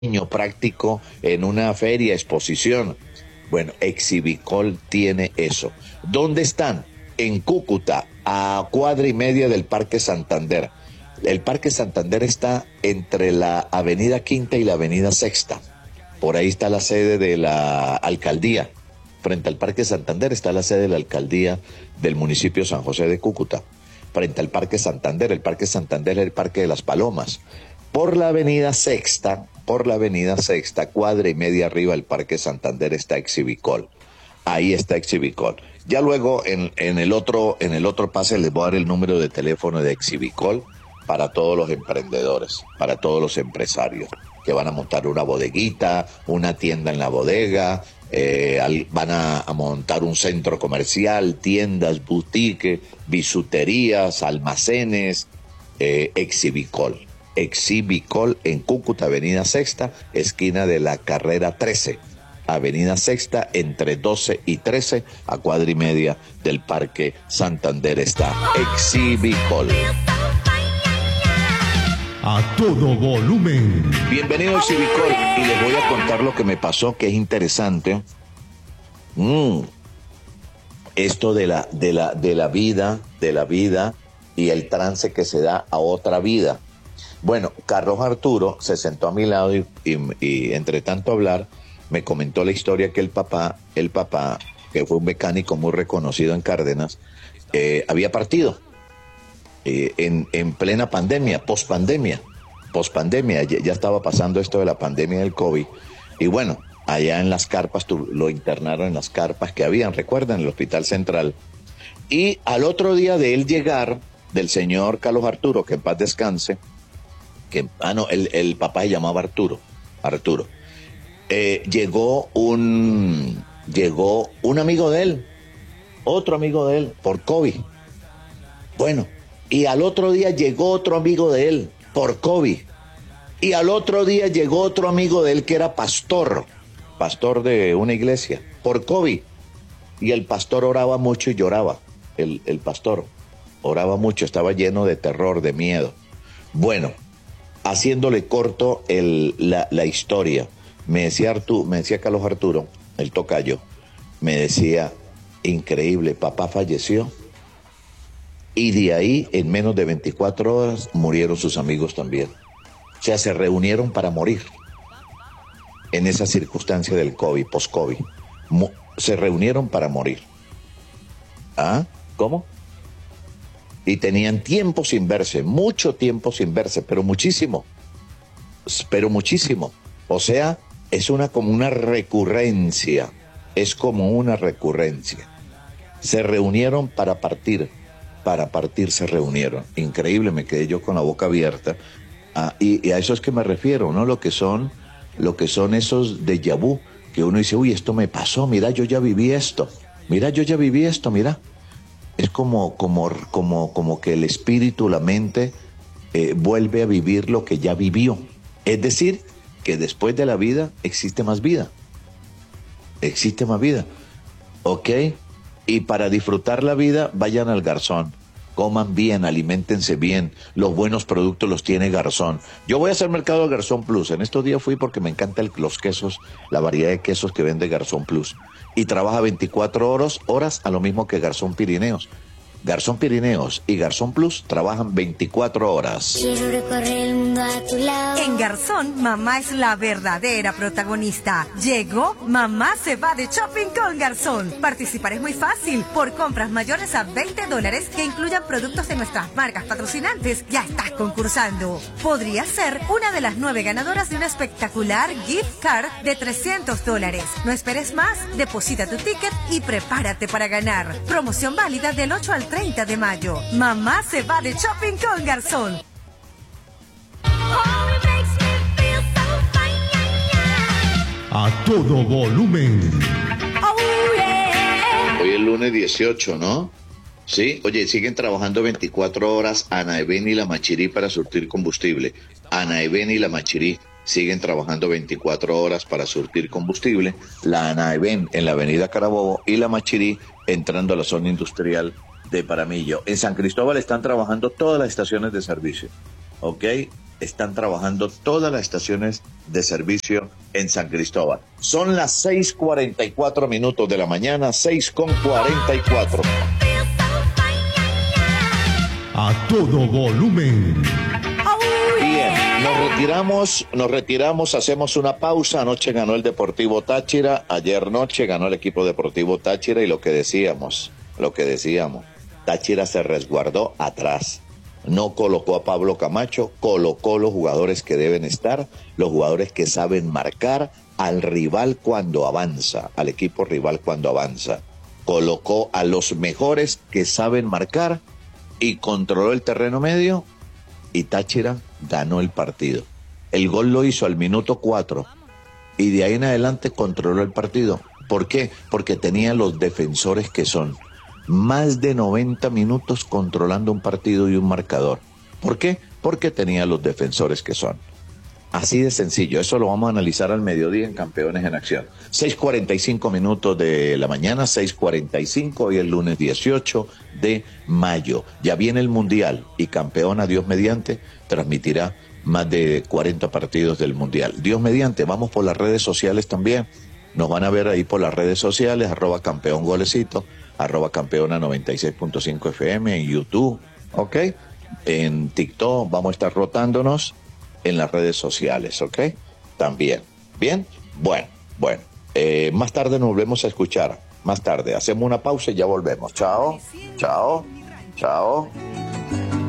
práctico en una feria, exposición. Bueno, Exhibicol tiene eso. ¿Dónde están? En Cúcuta, a cuadra y media del Parque Santander. El Parque Santander está entre la Avenida Quinta y la Avenida Sexta. Por ahí está la sede de la alcaldía. Frente al Parque Santander está la sede de la alcaldía del municipio San José de Cúcuta. Frente al Parque Santander, el Parque Santander es el Parque de las Palomas. Por la Avenida Sexta, cuadra y media arriba del Parque Santander está Exhibicol. Ahí está Exhibicol. Ya luego en el otro pase les voy a dar el número de teléfono de Exhibicol para todos los emprendedores, para todos los empresarios que van a montar una bodeguita, una tienda en la bodega, van a montar un centro comercial, tiendas, boutiques, bisuterías, almacenes. Exhibicol en Cúcuta, Avenida Sexta, esquina de la Carrera 13. Avenida Sexta, entre 12 y 13, a cuadra y media del Parque Santander está Exhibicol. A todo volumen. Bienvenido a Exhibicol y les voy a contar lo que me pasó, que es interesante. Esto de la vida y el trance que se da a otra vida. Bueno, Carlos Arturo se sentó a mi lado y entre tanto hablar, me comentó la historia que el papá, que fue un mecánico muy reconocido en Cárdenas, había partido en plena pandemia, pospandemia, ya estaba pasando esto de la pandemia del COVID, y bueno, allá en las carpas, lo internaron en las carpas que habían, recuerdan, en el Hospital Central, y al otro día de él llegar, del señor Carlos Arturo, que en paz descanse, el papá se llamaba Arturo, llegó un amigo de él, otro amigo de él, por COVID. Bueno, y al otro día llegó otro amigo de él, por COVID. Y al otro día llegó otro amigo de él que era pastor de una iglesia, por COVID. Y el pastor oraba mucho y lloraba, el pastor oraba mucho, estaba lleno de terror, de miedo. Bueno, haciéndole corto la historia, me decía Carlos Arturo, el tocayo, me decía, increíble, papá falleció, y de ahí, en menos de 24 horas, murieron sus amigos también. O sea, se reunieron para morir en esa circunstancia del COVID, post-COVID. Se reunieron para morir. ¿Ah? ¿Cómo? Y tenían tiempo sin verse, mucho tiempo sin verse, pero muchísimo. O sea, es como una recurrencia. Se reunieron para partir se reunieron. Increíble, me quedé yo con la boca abierta. Y a eso es que me refiero, ¿no? Lo que son esos déjà vu, que uno dice, uy, esto me pasó, mira, yo ya viví esto, mira. Es como que el espíritu, la mente, vuelve a vivir lo que ya vivió. Es decir, que después de la vida existe más vida. ¿Ok? Y para disfrutar la vida, vayan al Garzón. Coman bien, aliméntense bien. Los buenos productos los tiene Garzón. Yo voy a hacer mercado de Garzón Plus. En estos días fui porque me encantan los quesos, la variedad de quesos que vende Garzón Plus. Y trabaja 24 horas a lo mismo que Garzón Pirineos. Garzón Pirineos y Garzón Plus trabajan 24 horas. Quiero recorrer el mundo a tu lado. En Garzón, mamá es la verdadera protagonista. Llegó, mamá se va de shopping con Garzón. Participar es muy fácil. Por compras mayores a $20 que incluyan productos de nuestras marcas patrocinantes, ya estás concursando. Podrías ser una de las 9 ganadoras de una espectacular gift card de $300. No esperes más, deposita tu ticket y prepárate para ganar. Promoción válida del 8 al 30 de mayo. Mamá se va de shopping con Garzón. A todo volumen. Hoy es lunes 18, ¿no? Sí, oye, siguen trabajando 24 horas Ana Eben y La Machirí para surtir combustible. Ana Eben y La Machirí siguen trabajando 24 horas para surtir combustible. La Ana Eben en la avenida Carabobo y La Machirí entrando a la zona industrial de Paramillo. En San Cristóbal están trabajando todas las estaciones de servicio, ¿ok? están trabajando todas las estaciones de servicio en San Cristóbal. Son las 6:44 minutos de la mañana, 6:44. A todo volumen. Bien, nos retiramos, hacemos una pausa. Anoche ganó el Deportivo Táchira, ayer noche ganó el equipo Deportivo Táchira y lo que decíamos, Táchira se resguardó atrás. No colocó a Pablo Camacho, colocó los jugadores que deben estar, los jugadores que saben marcar al rival cuando avanza, al equipo rival cuando avanza. Colocó a los mejores que saben marcar y controló el terreno medio y Táchira ganó el partido. El gol lo hizo al minuto 4 y de ahí en adelante controló el partido. ¿Por qué? Porque tenía los defensores que son. Más de 90 minutos controlando un partido y un marcador. ¿Por qué? Porque tenía los defensores que son. Así de sencillo. Eso lo vamos a analizar al mediodía en Campeones en Acción. 6:45 minutos de la mañana, 6:45, hoy el lunes 18 de mayo. Ya viene el Mundial y Campeona, Dios mediante, transmitirá más de 40 partidos del Mundial. Dios mediante, vamos por las redes sociales también. Nos van a ver ahí por las redes sociales, @campeongolecito, @campeona 96.5 FM, en YouTube, ¿ok? En TikTok vamos a estar rotándonos en las redes sociales, ¿ok? También. ¿Bien? Bueno. Más tarde nos volvemos a escuchar. Más tarde. Hacemos una pausa y ya volvemos. Chao.